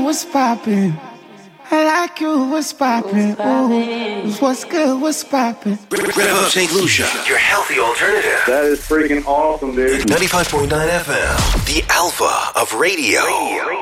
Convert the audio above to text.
What's poppin'? I like you, what's poppin'? Ooh, what's good, what's poppin'? Rev Up St. Lucia, your healthy alternative. That is freaking awesome, dude. 95.9 FM, the alpha of radio.